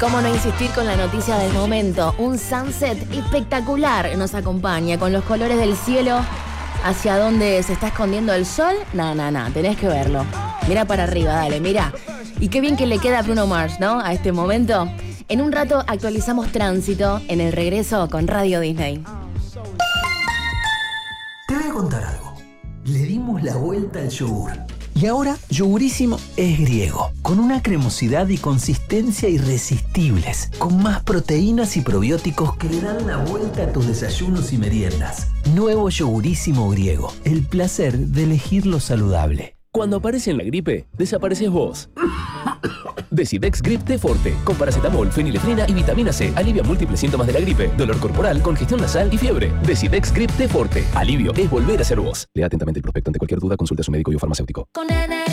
cómo no insistir con la noticia del momento. Un sunset espectacular nos acompaña con los colores del cielo. ¿Hacia dónde se está escondiendo el sol? No, tenés que verlo. Mira para arriba, dale, mira. Y qué bien que le queda a Bruno Mars, ¿no? A este momento. En un rato actualizamos tránsito en el regreso con Radio Disney. Te voy a contar algo. Le dimos la vuelta al yogur. Y ahora, Yogurísimo es griego, con una cremosidad y consistencia irresistibles, con más proteínas y probióticos que le dan la vuelta a tus desayunos y meriendas. Nuevo Yogurísimo griego, el placer de elegir lo saludable. Cuando aparece en la gripe, desapareces vos. Decidex Grip T Forte, con paracetamol, fenilefrina y vitamina C. Alivia múltiples síntomas de la gripe, dolor corporal, congestión nasal y fiebre. Decidex Grip T Forte. Alivio es volver a ser vos. Lea atentamente el prospecto. Ante cualquier duda, consulte a su médico y o farmacéutico. Con